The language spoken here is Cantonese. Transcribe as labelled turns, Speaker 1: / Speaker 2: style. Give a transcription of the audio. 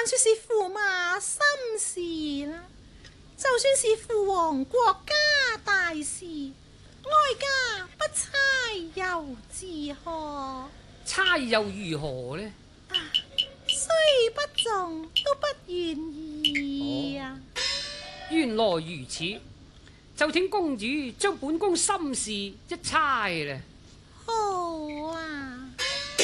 Speaker 1: 算是駙馬心事啦，就算是父王國家大事，哀家不猜又自何？
Speaker 2: 猜又如何呢？
Speaker 1: 雖不中都不願意啊！
Speaker 2: 原來如此，就請公主將本宮心事一猜啦。